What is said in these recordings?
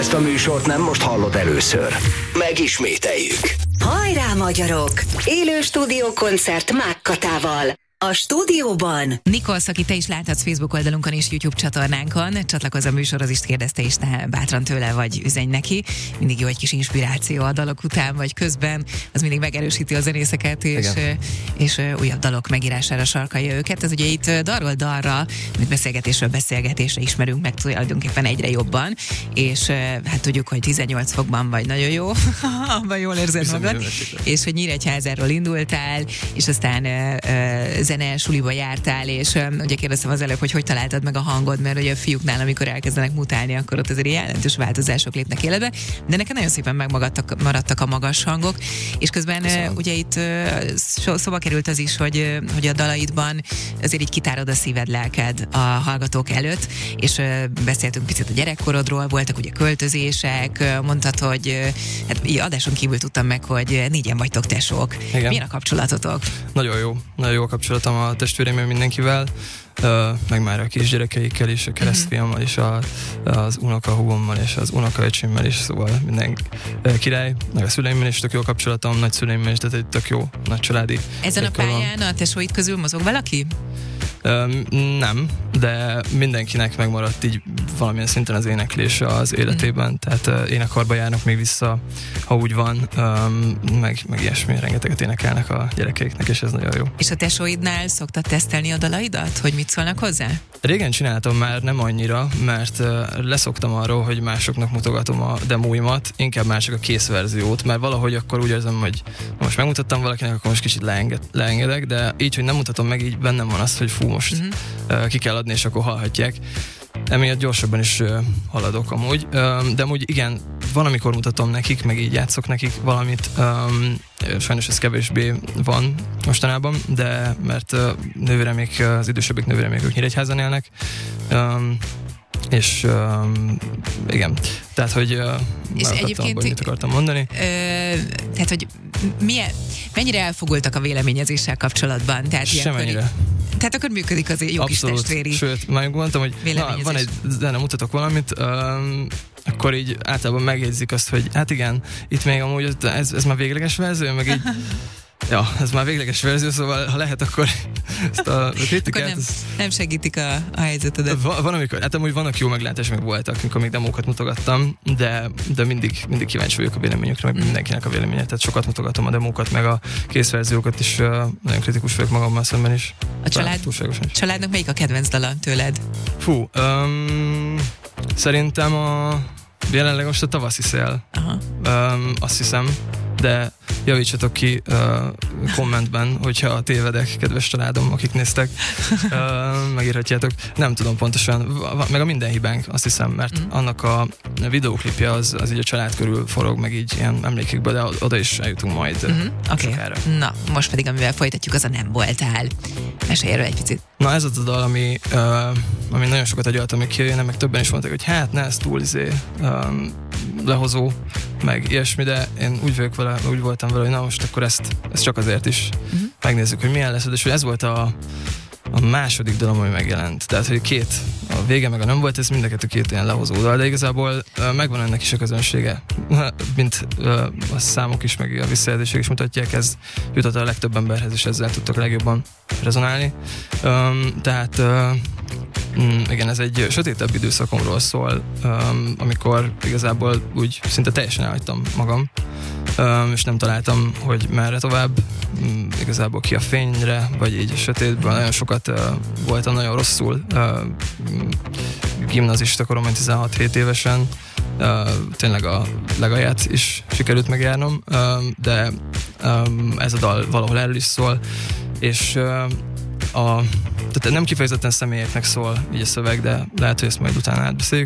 ezt a műsort nem most hallod először. Megismételjük. Hajrá, magyarok! Élő stúdiókoncert Mák Katával. A stúdióban Nikolsz, aki te is láthatsz Facebook oldalunkon és YouTube csatornánkon, csatlakozz a műsorhoz is, kérdezte is bátran tőle, vagy üzenj neki. Mindig jó egy kis inspiráció a dalok után, vagy közben, az mindig megerősíti a zenészeket, és újabb dalok megírására sarkalja őket. Ez ugye itt dalról dalra, mint beszélgetésről beszélgetésre ismerünk meg tulajdonképpen egyre jobban, és hát tudjuk, hogy 18 fokban vagy nagyon jó, abban jól érzed magad, és hogy Nyíregyházáról indultál, és aztán zene suliba jártál, és ugye kérdeztem az előbb, hogy találtad meg a hangod, mert ugye a fiúknál, amikor elkezdenek mutálni, akkor ott azért jelentős változások lépnek életbe, de neked nagyon szépen megmaradtak a magas hangok, és közben ugye itt szóba került az is, hogy a dalaidban azért így kitárod a szíved, lelked a hallgatók előtt, és beszéltünk picit a gyerekkorodról, voltak ugye költözések, mondtad, hogy hát adáson kívül tudtam meg, hogy 4-en vagytok tesók. Igen. Milyen a kapcsolatotok? Nagyon jó a kapcsolatom a testvéremmel, mindenkivel, meg már a kisgyerekeikkel is, a keresztfiammal is, az unokahúgommal és az unokaöcsémmel is, szóval minden király, meg a szüleimmel is tök jó kapcsolatom, nagyszüleimmel is, de egy tök jó, nagy családi. Ezen a pályán a tesóid közül mozog valaki? Nem, de mindenkinek megmaradt így valamilyen szinten az éneklés az életében, tehát énekkarba járnak még vissza, ha úgy van, meg ilyesmi, rengeteget énekelnek a gyerekeiknek, és ez nagyon jó. És a tesóidnál szoktad tesztelni a dalaidat, hogy mit szólnak hozzá? Régen csináltam már, nem annyira, mert leszoktam arról, hogy másoknak mutogatom a demóimat, inkább már csak a kész verziót, mert valahogy akkor úgy érzem, hogy most megmutattam valakinek, akkor most kicsit leengedek, de így, hogy nem mutatom meg, így bennem van az, hogy fú, most ki kell adni, és akkor hallhatják. Emiatt gyorsabban is haladok amúgy, de amúgy igen, van, amikor mutatom nekik, meg így játszok nekik valamit, sajnos ez kevésbé van mostanában, de mert nővéremék, az idősebbik nővéremék, ők Nyíregyházan élnek, és igen, tehát, hogy és egyébként abban, mit akartam mondani. Tehát, hogy mennyire elfogultak a véleményezéssel kapcsolatban? Tehát semennyire. Tehát akkor működik az jó kis testvéri. Sőt, már mondtam, hogy van egy zene, mutatok valamit, akkor így általában megjegyzik azt, hogy hát igen, itt még amúgy ez már végleges verzió, meg így ja, ez már végleges verzió, szóval ha lehet, akkor ezt a kritikát... Akkor nem segítik a helyzetedet. Van, amikor, hát amúgy vannak jó meglátások, meg voltak, amikor még demókat mutogattam, de mindig kíváncsi vagyok a véleményükre, meg mindenkinek a véleménye, tehát sokat mutogatom a demókat, meg a készverziókat is, nagyon kritikus vagyok magammal szemben is. A családnak melyik a kedvenc dala tőled? Fú, szerintem jelenleg most a Tavaszi szél. Azt hiszem, de javítsatok ki kommentben, hogyha tévedek, kedves családom, akik néztek, megírhatjátok. Nem tudom pontosan, meg a Minden hibánk, azt hiszem, mert annak a videóklipje az így a család körül forog, meg így ilyen emlékekbe, de oda is eljutunk majd sokára. Na, most pedig amivel folytatjuk, az a Nem voltál. Mesélj erről egy picit. Na ez az a dal, ami nagyon sokat agyaltam, hogy kijönne, meg többen is mondták, hogy hát ne, ez túl lehozó, meg ilyesmi, de én úgy voltam vele, hogy na most akkor ezt csak azért is megnézzük, hogy milyen lesz, és hogy ez volt a második dalom, ami megjelent. Tehát, hogy a vége meg a Nem volt, ez mind a kettő két ilyen lehozó dal, de igazából megvan ennek is a közönsége. Mint a számok is, meg a visszajelzések is mutatják, ez jutott a legtöbb emberhez, és ezzel tudtok legjobban rezonálni. Tehát igen, ez egy sötétebb időszakomról szól, amikor igazából úgy szinte teljesen elhagytam magam, és nem találtam, hogy merre tovább, igazából ki a fényre, vagy így a sötétben. Nagyon sokat voltam nagyon rosszul, gimnazista koromban 16-17 évesen, tényleg a legalját is sikerült megjárnom, de ez a dal valahol erről is szól, és tehát nem kifejezetten személyeknek szól így a szöveg, de lehet, hogy ezt majd utána átbeszéljük,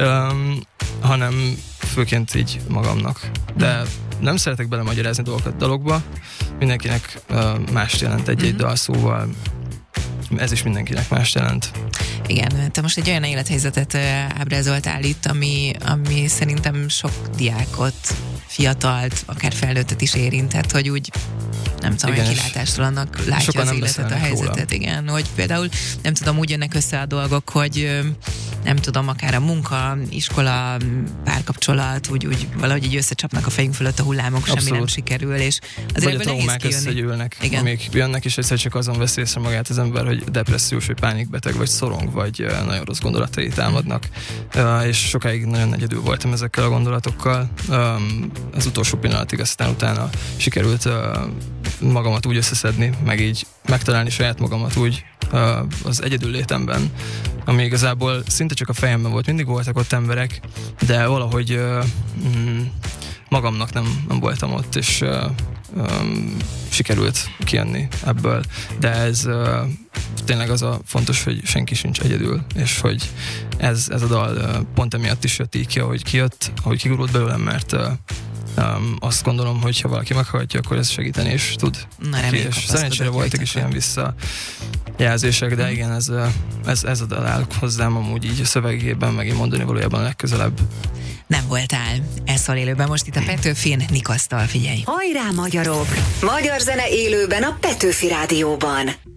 hanem főként így magamnak. De nem szeretek belemagyarázni dolgokat dalokba, mindenkinek mást jelent egy-egy dal, szóval ez is mindenkinek mást jelent. Igen, te most egy olyan élethelyzetet ábrázoltál itt, ami szerintem sok diákot fiatalt, akár felnőttet is érintett, hogy úgy nem tudom, hogy kilátásról annak látja az életet, a helyzetet, róla. Igen, hogy például nem tudom, úgy jönnek össze a dolgok, hogy nem tudom, akár a munka, iskola, párkapcsolat, úgy valahogy így összecsapnak a fejünk fölött a hullámok, abszolút. Semmi nem sikerül, és azért vagy a traumák összegyűlnek, amik jönnek, és egyszer csak azon vesz észre magát az ember, hogy depressziós, vagy pánikbeteg, vagy szorong, vagy nagyon rossz gondolatai támadnak. És sokáig nagyon egyedül voltam ezekkel a gondolatokkal. Az utolsó pillanatig, aztán utána sikerült magamat úgy összeszedni, meg így megtalálni saját magamat úgy az egyedül létemben, ami igazából szinte csak a fejemben volt. Mindig voltak ott emberek, de valahogy magamnak nem voltam ott, és sikerült kijönni ebből. De ez tényleg az a fontos, hogy senki sincs egyedül, és hogy ez a dal pont emiatt is jött így ki, ahogy kijött, ahogy kigurult belőlem, mert azt gondolom, hogy ha valaki meghallgatja, akkor ez segíteni is tud. És szerencsére voltak is ilyen visszajelzések, de igen, ez a dal áll hozzám amúgy így a szövegében, meg én mondani valójában legközelebb. Nem voltál. Ez szól élőben most itt a Petőfin, Nikasztal, figyelj. Hajrá magyarok! Magyar zene élőben a Petőfi Rádióban.